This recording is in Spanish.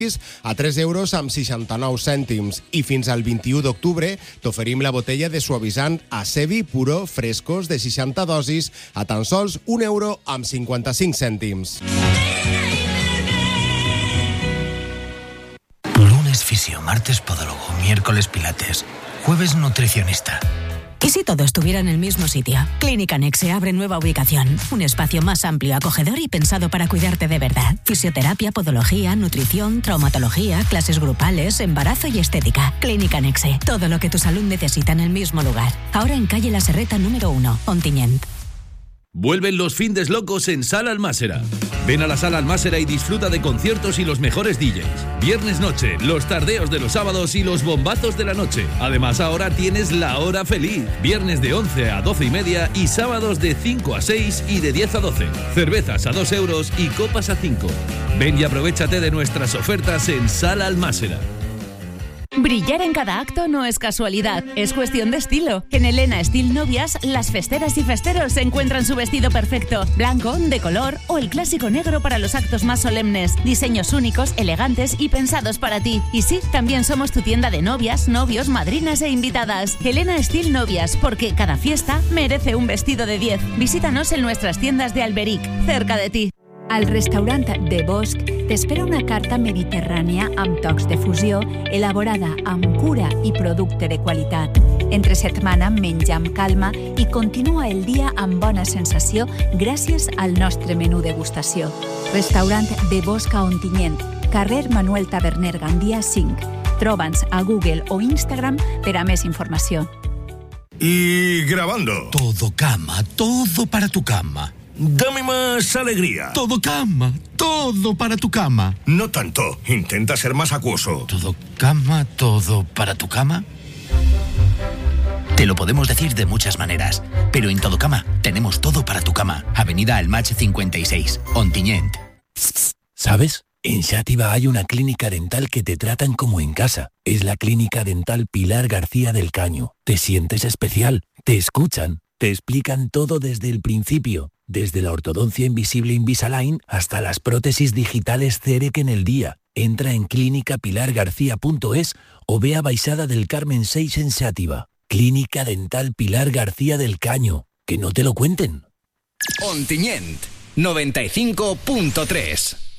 a 3 euros amb 69 cèntims. I fins al 21 d'octubre t'oferim la botella de suavitzant Acevi Puro frescos de 60 dosis a tan sols 1 euro amb 55 cèntims. Lunes fisio, martes podólogo, miércoles pilates, jueves nutricionista. ¿Y si todo estuviera en el mismo sitio? Clínica Nexe abre nueva ubicación. Un espacio más amplio, acogedor y pensado para cuidarte de verdad. Fisioterapia, podología, nutrición, traumatología, clases grupales, embarazo y estética. Clínica Nexe. Todo lo que tu salud necesita en el mismo lugar. Ahora en calle La Serreta número 1, Ontinyent. Vuelven los findes locos en Sala Almásera. Ven a la Sala Almásera y disfruta de conciertos y los mejores DJs. Viernes noche, los tardeos de los sábados y los bombazos de la noche. Además, ahora tienes la hora feliz. Viernes de 11 a 12 y media y sábados de 5 a 6 y de 10 a 12. Cervezas a 2 euros y copas a 5. Ven y aprovéchate de nuestras ofertas en Sala Almásera. Brillar en cada acto no es casualidad, es cuestión de estilo. En Elena Style Novias, las festeras y festeros encuentran su vestido perfecto, blanco, de color o el clásico negro para los actos más solemnes. Diseños únicos, elegantes y pensados para ti. Y sí, también somos tu tienda de novias, novios, madrinas e invitadas. Elena Style Novias, porque cada fiesta merece un vestido de 10. Visítanos en nuestras tiendas de Alberic, cerca de ti. Al restaurant de Bosch t'espera una carta mediterrània amb tocs de fusió, elaborada amb cura i producte de qualitat. Entre setmana menja amb calma i continua el dia amb bona sensació gràcies al nostre menú degustació. Restaurant de Bosch a Ontinyent, carrer Manuel Taberner Gandia 5. Troba'ns a Google o Instagram per a més informació. Y grabando. Todo cama, todo para tu cama. Dame más alegría. Todo cama, todo para tu cama. No tanto. Intenta ser más acuoso. Todo cama, todo para tu cama. Te lo podemos decir de muchas maneras, pero en Todo Cama tenemos todo para tu cama. Avenida Almach 56, Ontinyent. ¿Sabes? En Xàtiva hay una clínica dental que te tratan como en casa. Es la Clínica Dental Pilar García del Caño. Te sientes especial, te escuchan, te explican todo desde el principio. Desde la ortodoncia invisible Invisalign hasta las prótesis digitales CEREC en el día. Entra en clínicapilargarcía.es o ve a Baixada del Carmen 6 en Xàtiva. Clínica Dental Pilar García del Caño. Que no te lo cuenten. Ontinyent, 95.3.